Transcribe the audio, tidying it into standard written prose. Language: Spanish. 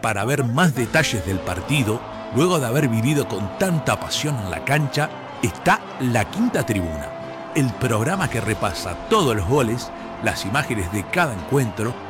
para ver más detalles del partido, luego de haber vivido con tanta pasión en la cancha, está La Quinta Tribuna, el programa que repasa todos los goles, las imágenes de cada encuentro